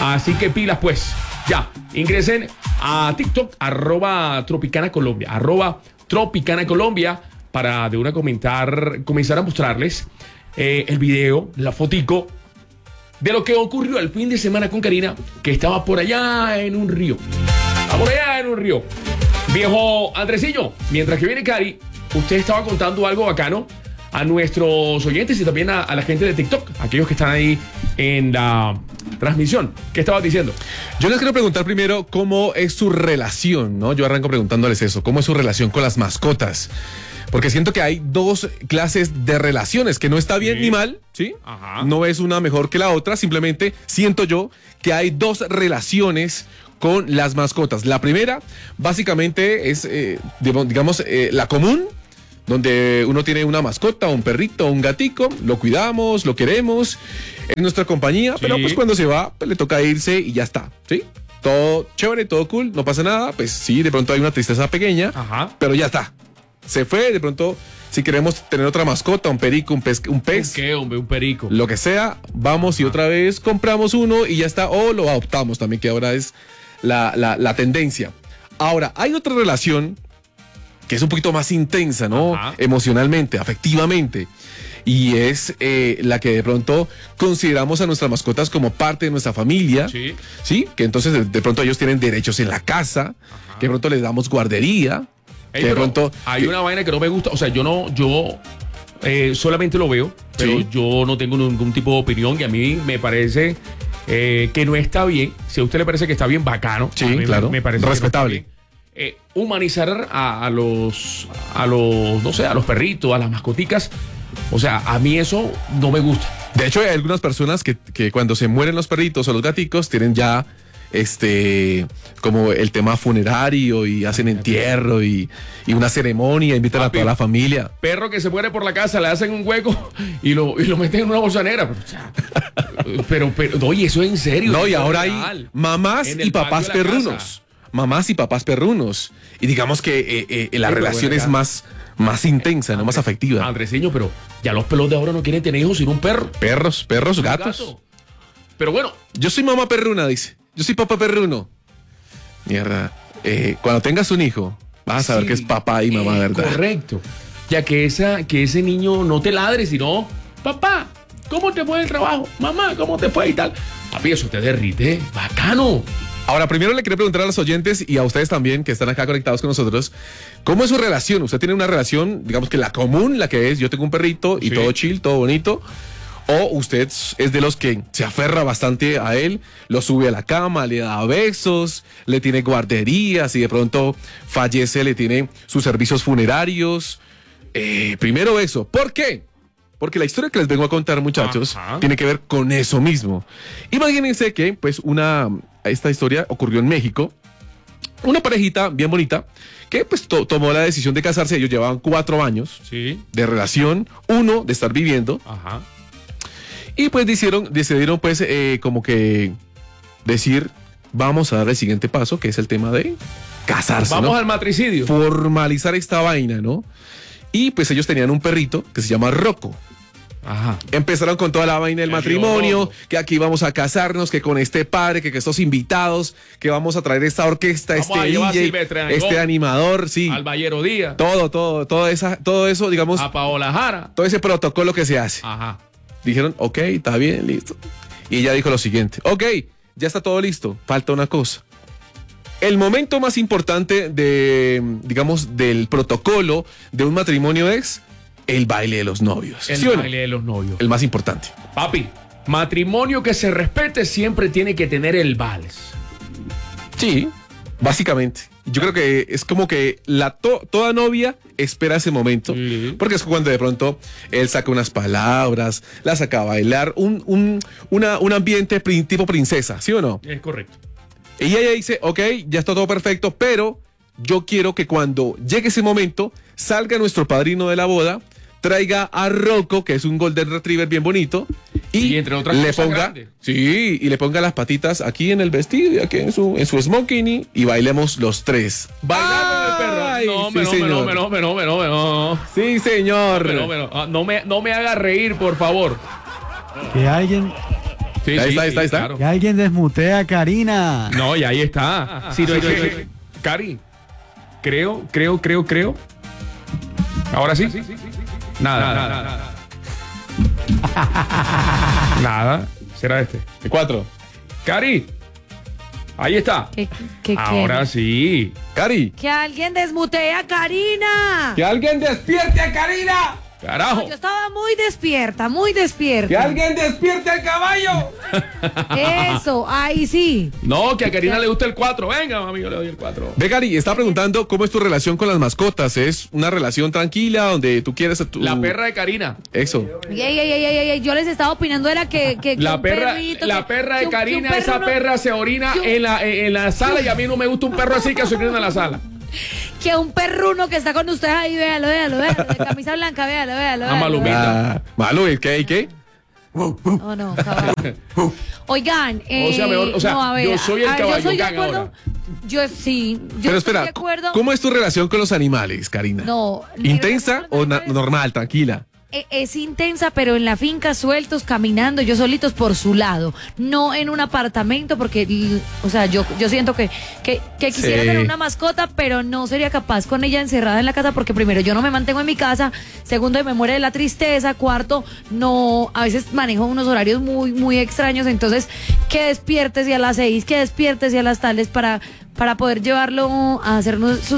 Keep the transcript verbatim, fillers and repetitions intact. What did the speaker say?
Así que pilas, pues. Ya, ingresen a TikTok, arroba Tropicana Colombia, arroba Tropicana Colombia, para de una comentar, comenzar a mostrarles eh, el video, la fotico de lo que ocurrió el fin de semana con Karina, que estaba por allá en un río. Estaba por allá en un río. Viejo Andresillo, mientras que viene Cari, usted estaba contando algo bacano a nuestros oyentes y también a, a la gente de TikTok, aquellos que están ahí en la transmisión. ¿Qué estabas diciendo? Yo les quiero preguntar primero cómo es su relación, ¿no? Yo arranco preguntándoles eso, ¿cómo es su relación con las mascotas? Porque siento que hay dos clases de relaciones, que no está bien sí. ni mal, ¿sí? Ajá. No es una mejor que la otra, simplemente siento yo que hay dos relaciones con las mascotas. La primera, básicamente, es, eh, digamos, eh, la común, donde uno tiene una mascota, un perrito, un gatico, lo cuidamos, lo queremos, es nuestra compañía, sí. pero pues cuando se va, pues le toca irse y ya está, ¿sí? Todo chévere, todo cool, no pasa nada, pues sí, de pronto hay una tristeza pequeña, Ajá. pero ya está. Se fue, de pronto, si queremos tener otra mascota, un perico, un pez, un pez. ¿Un qué, hombre? Un perico. Lo que sea, vamos y otra vez compramos uno y ya está, o lo adoptamos también, que ahora es la, la, la tendencia. Ahora, hay otra relación que es un poquito más intensa, ¿no? Ajá. Emocionalmente, afectivamente. Y es eh, la que de pronto consideramos a nuestras mascotas como parte de nuestra familia. Sí. ¿Sí? Que entonces de, de pronto ellos tienen derechos en la casa, Ajá. que de pronto les damos guardería. Ey, que de pronto hay que, una vaina que no me gusta. O sea, yo no, yo eh, solamente lo veo, pero sí. yo no tengo ningún tipo de opinión y a mí me parece eh, que no está bien. Si a usted le parece que está bien, bacano. Sí, a mí claro. Me, me parece respetable. Eh, humanizar a, a los a los no sé a los perritos, a las mascoticas, o sea, a mí eso no me gusta. De hecho, hay algunas personas que, que cuando se mueren los perritos o los gaticos tienen ya este como el tema funerario y hacen entierro y, y una ceremonia, invitan Papi, a toda la familia. Perro que se muere por la casa, le hacen un hueco y lo, y lo meten en una bolsa negra. Pero, o sea, pero, pero oye, eso es en serio. No, y ahora hay mamás y papás perrunos. Casa. Mamás y papás perrunos. Y digamos que eh, eh, la sí, relación es más, más intensa, Andrés, no más afectiva. Andresiño, pero ya los pelos de ahora no quieren tener hijos sino un perro. Perros, perros, un gatos. Gato. Pero bueno. Yo soy mamá perruna, dice. Yo soy papá perruno. Mierda. Eh, cuando tengas un hijo, vas a saber sí, que es papá y mamá, eh, ¿verdad? Correcto. Ya que, esa, que ese niño no te ladre, sino, papá, ¿cómo te fue el trabajo? Mamá, ¿cómo te fue y tal? Papi, eso te derrite. Bacano. Ahora, primero le quiero preguntar a los oyentes y a ustedes también que están acá conectados con nosotros, ¿cómo es su relación? ¿Usted tiene una relación, digamos que la común, la que es, yo tengo un perrito y sí. todo chill, todo bonito? ¿O usted es de los que se aferra bastante a él, lo sube a la cama, le da besos, le tiene guarderías y de pronto fallece, le tiene sus servicios funerarios? Eh, primero eso. ¿Por qué? Porque la historia que les vengo a contar, muchachos, Ajá. tiene que ver con eso mismo. Imagínense que, pues, una... esta historia ocurrió en México. Una parejita bien bonita que pues to- tomó la decisión de casarse. Ellos llevaban cuatro años sí. de relación, uno de estar viviendo. Ajá. Y pues decidieron, decidieron pues eh, como que decir, vamos a dar el siguiente paso, que es el tema de casarse. Vamos ¿no? al matricidio. Formalizar esta vaina, ¿no? Y pues ellos tenían un perrito que se llama Rocco. Ajá. Empezaron con toda la vaina del matrimonio, que aquí vamos a casarnos, que con este padre, que, que estos invitados, que vamos a traer esta orquesta, vamos este D J, Silvestre, este animador, sí. Al Ballero Díaz. Todo, todo, todo, esa, todo eso, digamos. A Paola Jara. Todo ese protocolo que se hace. Ajá. Dijeron, ok, está bien, listo. Y ella dijo lo siguiente, ok, ya está todo listo, falta una cosa. El momento más importante de, digamos, del protocolo de un matrimonio es el baile de los novios. El ¿Sí o no? baile de los novios. El más importante. Papi, matrimonio que se respete siempre tiene que tener el vals. Sí, básicamente. Yo creo que es como que la to- toda novia espera ese momento, sí. porque es cuando de pronto él saca unas palabras, la saca a bailar, un, un, una, un ambiente prin- tipo princesa, ¿sí o no? Es correcto. Y ella dice, ok, ya está todo perfecto, pero yo quiero que cuando llegue ese momento salga nuestro padrino de la boda, traiga a Rocco, que es un Golden Retriever bien bonito, y, y entre otras le cosas ponga, grandes. sí, y le ponga las patitas aquí en el vestido, aquí en su, en su smoking y, y bailemos los tres. Bailando el perro. No, sí, me, no, señor. me, no, me, no, me, no, me, no, me, no. Sí, señor. No, me, no, me, no. No, me, no me haga reír, por favor. Que alguien Sí, ahí sí, está, ahí sí, está, ahí está. claro. Que alguien desmutea a Karina. No, y ahí está. Sí, no, es que- Cari, creo, creo, creo, creo. Ahora sí. Nada, nada, nada. Nada. Será este. El cuatro. Cari. Ahí está. ¿Qué, qué, Ahora qué? sí. Cari, Que alguien desmutee a Karina. que alguien despierte a Karina. Carajo. Yo estaba muy despierta, muy despierta. alguien despierte al caballo. Eso, ahí sí. No, que a Karina le gusta el cuatro. Venga, mami, yo le doy el cuatro. Ve, Cari, está preguntando cómo es tu relación con las mascotas. ¿Es una relación tranquila donde tú quieres a tu... La perra de Karina. Eso. Ey, ey, ey, ey, ey, yo les estaba opinando era que, que, que La un perra, perrito, la que- perra que de un- que un Karina, perro esa no- perra se orina que un- en la, en la sala y a mí no me gusta un perro así que se orina en la sala. Que un perruno que está con ustedes ahí, véalo, véalo, véalo, de camisa blanca, véalo, véalo. Ah, véalo, malumita. Ah, malo, ¿y qué? ¿Y qué? Oh, no, caballo. Oigan, eh, O sea, mejor- o sea, no, a ver, yo soy el a ver, caballo yo soy de can acuerdo. ahora. Yo sí, yo Pero estoy espera, de acuerdo. ¿cómo es tu relación con los animales, Karina? No, mi ¿Intensa relación con o los na- animales- normal, tranquila? E- Es intensa, pero en la finca, sueltos, caminando, yo solitos por su lado. No en un apartamento, porque, l- o sea, yo, yo siento que, que, que quisiera Sí. tener una mascota, pero no sería capaz con ella encerrada en la casa, porque primero, yo no me mantengo en mi casa, segundo, me muere de la tristeza, cuarto, no, a veces manejo unos horarios muy, muy extraños, entonces, que despiertes y a las seis, que despiertes y a las tales para, para poder llevarlo a hacer sus